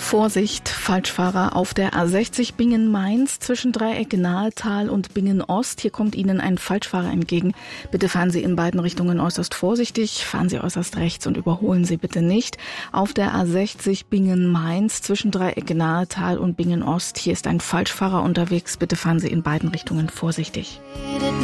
Vorsicht, Falschfahrer auf der A60 Bingen-Mainz zwischen Dreieck Nahetal und Bingen-Ost. Hier kommt Ihnen ein Falschfahrer entgegen. Bitte fahren Sie in beiden Richtungen äußerst vorsichtig, fahren Sie äußerst rechts und überholen Sie bitte nicht. Auf der A60 Bingen-Mainz zwischen Dreieck Nahetal und Bingen-Ost. Hier ist ein Falschfahrer unterwegs. Bitte fahren Sie in beiden Richtungen vorsichtig.